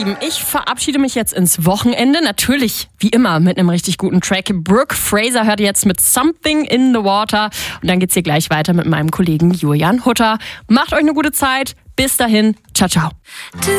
Lieben, ich verabschiede mich jetzt ins Wochenende. Natürlich, wie immer, mit einem richtig guten Track. Brooke Fraser hört jetzt mit Something in the Water. Und dann geht's hier gleich weiter mit meinem Kollegen Julian Hutter. Macht euch eine gute Zeit. Bis dahin. Ciao, ciao.